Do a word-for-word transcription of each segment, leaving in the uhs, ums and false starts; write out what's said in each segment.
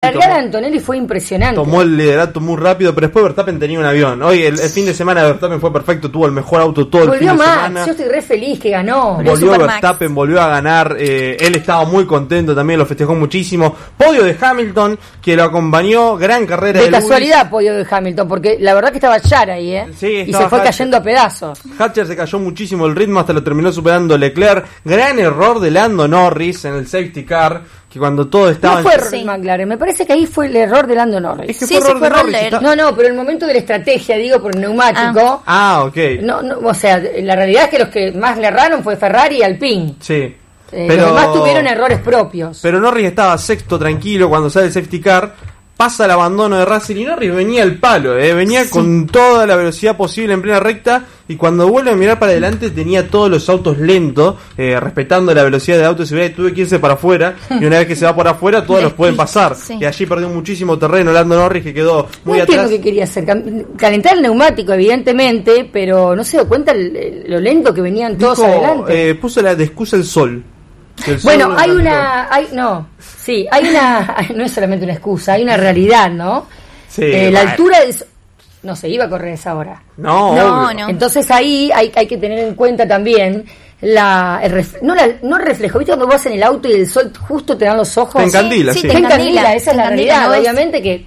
largada de Antonelli fue impresionante. Tomó el liderato muy rápido, pero después Verstappen tenía un avión. Hoy el, el fin de semana de Verstappen fue perfecto, tuvo el mejor auto todo el volvió fin de Max, semana. Yo estoy re feliz que ganó. Volvió Verstappen, volvió a ganar. Eh, él estaba muy contento también, lo festejó muchísimo. Podio de Hamilton, que lo acompañó, gran carrera de de casualidad Lewis. Podio de Hamilton, porque la verdad que estaba Yara ahí, ¿eh? Sí, y se fue Hatcher. cayendo a pedazos. Hatcher se cayó muchísimo el ritmo, hasta lo terminó superando Leclerc. Gran error de Lando Norris en el safety car, que cuando todo estaba... No fue error de McLaren, me parece que ahí fue el error de Lando Norris. Es que sí, fue error fue de Norris. Está... No, no, pero el momento de la estrategia, digo, por el neumático... Ah, ah ok. No, no, o sea, la realidad es que los que más le erraron fue Ferrari y Alpine. Sí. Eh, pero... Los demás tuvieron errores propios. Pero Norris estaba sexto, tranquilo, cuando sale el safety car... Pasa el abandono de Russell y Norris venía al palo, eh, venía sí. con toda la velocidad posible en plena recta, y cuando vuelve a mirar para adelante tenía todos los autos lentos, eh, respetando la velocidad del auto de seguridad, y tuve que irse para afuera, y una vez que se va por afuera todos los pueden pasar, sí. y allí perdió muchísimo terreno Lando Norris, que quedó muy no atrás. Lo que quería hacer, calentar el neumático evidentemente, pero no se dio cuenta el, el, lo lento que venían todos Dijo, adelante. Eh, puso la de excusa el sol. Bueno, hay una, hay, no, sí, hay una, no es solamente una excusa, hay una realidad, ¿no? Sí, eh, la altura del, no se iba a correr esa hora. No, no, no. Entonces ahí hay, hay que tener en cuenta también la, el ref, no, la, no el reflejo, ¿viste? Cuando vas en el auto y el sol justo te dan los ojos. Te encandila, sí. sí. sí. Te encandila, esa es la encandila, realidad, no obviamente que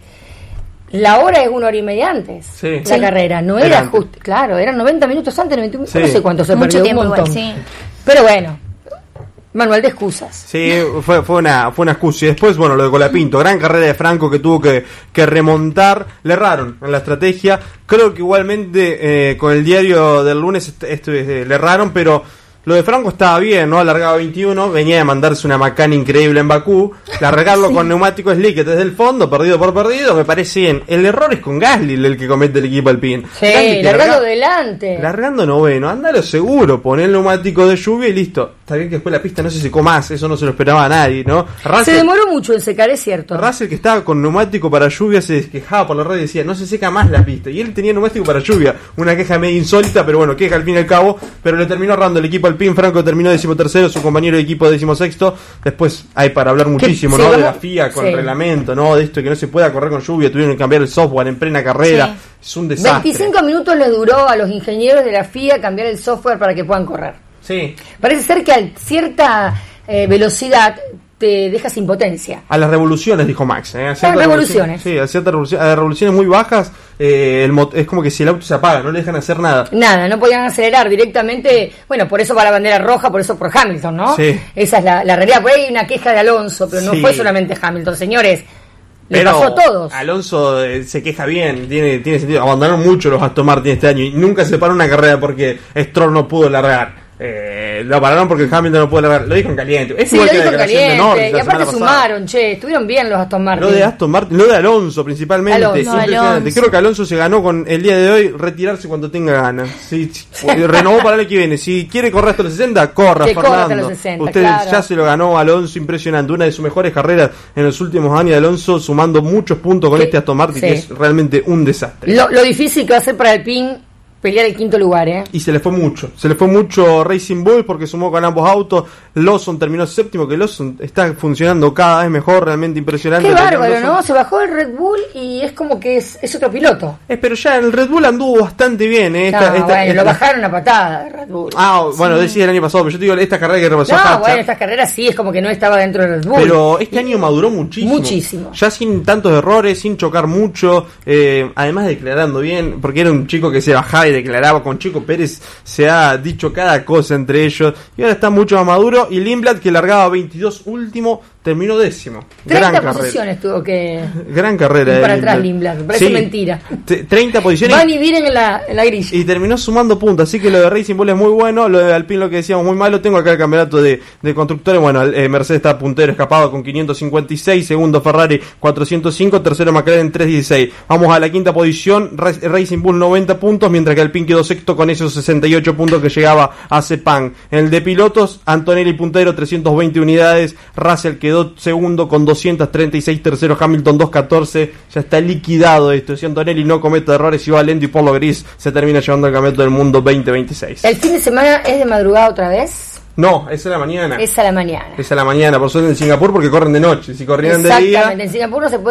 la hora es una hora y media antes, sí. la sí. carrera, no era, era justo, claro, eran noventa minutos antes, noventa, sí. no sé cuánto se Mucho perdió, tiempo un montón. igual, sí. Pero bueno, manual de excusas. Sí, fue, fue una fue una excusa. Y después, bueno, lo de Colapinto, gran carrera de Franco que tuvo que, que remontar. Le erraron en la estrategia. Creo que igualmente eh, con el diario del lunes este, este, le erraron, pero lo de Franco estaba bien, ¿no? Alargaba veintiuno, venía de mandarse una macana increíble en Bakú. Largarlo sí. con neumático slick desde el fondo, perdido por perdido, me parece bien. El error es con Gasly el que comete el equipo Alpine. Sí, largando delante. Largando noveno, andalo seguro, poner el neumático de lluvia y listo. Está bien que después la pista no se secó más, eso no se lo esperaba a nadie, ¿no? Russell, se demoró mucho en secar, es cierto. Russell, que estaba con neumático para lluvia, se quejaba por la radio y decía, no se seca más la pista. Y él tenía neumático para lluvia, una queja medio insólita, pero bueno, queja al fin y al cabo. Pero le terminó errando el equipo Alpine. Franco terminó decimotercero, su compañero de equipo decimosexto. Después hay para hablar muchísimo, ¿no? Sí, de la F I A con sí. el reglamento, ¿no? De esto que no se pueda correr con lluvia, tuvieron que cambiar el software en plena carrera. Sí. Es un desastre. veinticinco minutos les duró a los ingenieros de la F I A cambiar el software para que puedan correr. Sí. Parece ser que a cierta eh, velocidad te dejas sin potencia. A las revoluciones, dijo Max. ¿eh? A ciertas revoluciones. Sí, a ciertas revoluciones, a revoluciones muy bajas, eh, el mot- es como que si el auto se apaga, no le dejan hacer nada. Nada, no podían acelerar directamente. Bueno, por eso va la bandera roja, por eso por Hamilton, ¿no? Sí. Esa es la, la realidad. Por ahí hay una queja de Alonso, pero no sí. fue solamente Hamilton, señores. Le Pero pasó a todos. Alonso eh, se queja bien, tiene, tiene sentido. Abandonaron mucho los Aston Martin este año y nunca se paró una carrera porque Stroll no pudo largar. Eh, lo pararon porque Hamilton no pudo largar. Lo dijo en caliente. Es sí, igual lo que dijo la en declaración caliente. de Norris, y aparte sumaron, che, estuvieron bien los Aston Martin. Lo de Aston Martin, lo de Alonso principalmente. Alonso, impresionante. Alonso. Creo que Alonso se ganó con el día de hoy retirarse cuando tenga ganas. Sí, sí, renovó para el año que viene. Si quiere correr hasta los sesenta, corra, que Fernando. corra hasta los sesenta, Usted claro. ya se lo ganó Alonso, impresionante. Una de sus mejores carreras en los últimos años de Alonso, sumando muchos puntos con sí, este Aston Martin, sí. que es realmente un desastre. Lo, lo difícil que va a ser para el Alpine pelear el quinto lugar, ¿eh? Y se le fue mucho, se le fue mucho Racing Bull porque sumó con ambos autos. Lawson terminó séptimo, que Lawson está funcionando cada vez mejor, realmente impresionante. Qué bárbaro, ¿no? Se bajó el Red Bull y es como que es, es otro piloto. Eh, pero ya el Red Bull anduvo bastante bien, ¿eh? Esta, no, esta, bueno, esta, lo bajaron a patada el Red Bull. Ah, bueno, sí. decía el año pasado, pero yo te digo, esta carrera que repasó No, Hatcher, bueno, estas carreras sí, es como que no estaba dentro del Red Bull. pero este y, año maduró muchísimo. Muchísimo. Ya sin tantos errores, sin chocar mucho, eh, además declarando bien, porque era un chico que se bajaba y declaraba. Con Chico Pérez se ha dicho cada cosa entre ellos, y ahora está mucho más maduro. Y Lindblad, que largaba veintidós último, terminó décimo. treinta Gran posiciones carrera. tuvo que Gran carrera. ir para de atrás Lindblad. Lindblad, me parece Sí, mentira. t- treinta posiciones. Van y vienen en la, en la grilla. Y terminó sumando puntos, así que lo de Racing Bull es muy bueno, lo de Alpine, lo que decíamos, muy malo. Tengo acá el campeonato de, de constructores. Bueno, eh, Mercedes está puntero, escapado con quinientos cincuenta y seis, segundo Ferrari cuatrocientos cinco, tercero McLaren trescientos dieciséis. Vamos a la quinta posición, Ra- Racing Bull noventa puntos, mientras que Alpine quedó sexto con esos sesenta y ocho puntos que llegaba a Sepang. En el de pilotos, Antonelli puntero, trescientas veinte unidades, Russell quedó segundo con doscientos treinta y seis, tercero Hamilton doscientos catorce. Ya está liquidado esto. Si Antonelli no comete errores y va lento y por lo gris, se termina llevando el campeonato del mundo veinte veintiséis. ¿El fin de semana es de madrugada otra vez? No, esa es la mañana. Es a la mañana. Es a la mañana, por suerte en Singapur, porque corren de noche. Si corrieran de día... Exactamente, en Singapur no se puede